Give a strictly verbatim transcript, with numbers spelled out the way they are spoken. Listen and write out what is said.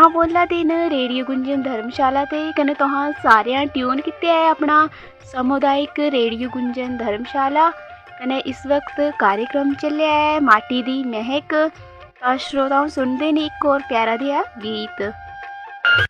नवां पोला दिन रेडियो गुंजन धर्मशाला ते कन्नै तुहां सारेआं ट्यून कीते है अपना सामुदायिक रेडियो गुंजन धर्मशाला। कन्नै इस वक्त कार्यक्रम चलिया है माटी दी महक। तां श्रोताओं सुनदे न एक होर प्यारा देहा गीत।